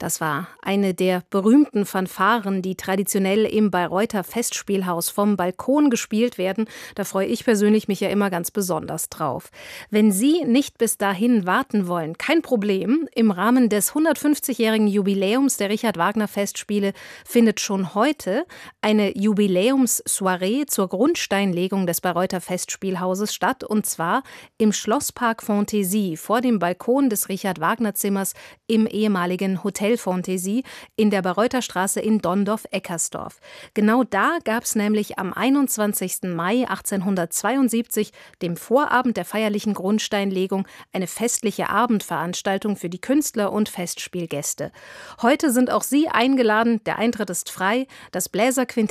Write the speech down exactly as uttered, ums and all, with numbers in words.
Das war eine der berühmten Fanfaren, die traditionell im Bayreuther Festspielhaus vom Balkon gespielt werden. Da freue ich persönlich mich ja immer ganz besonders drauf. Wenn Sie nicht bis dahin warten wollen, kein Problem. Im Rahmen des hundertfünfzigjährigen Jubiläums der Richard-Wagner-Festspiele findet schon heute eine Jubiläumssoiree zur Grundsteinlegung des Bayreuther Festspielhauses statt, und zwar im Schlosspark Fantaisie vor dem Balkon des Richard-Wagner-Zimmers im ehemaligen Hotel Fantaisie in der Bayreuther Straße in Donndorf-Eckersdorf. Genau da gab es nämlich am einundzwanzigsten Mai achtzehnhundertzweiundsiebzig, dem Vorabend der feierlichen Grundsteinlegung, eine festliche Abendveranstaltung für die Künstler und Festspielgäste. Heute sind auch Sie eingeladen, der Eintritt ist frei. Das Bläserquintett